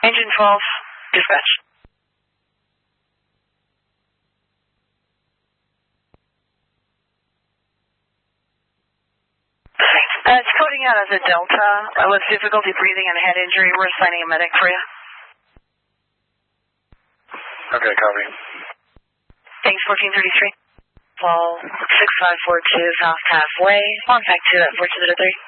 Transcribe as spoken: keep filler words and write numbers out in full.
Engine twelve, dispatch. Uh, it's coding out as a Delta uh, with difficulty breathing and head injury. We're assigning a medic for you. Okay, copy. Thanks, fourteen thirty-three. Fall six five four two South Halfway. Contact two at four two zero three.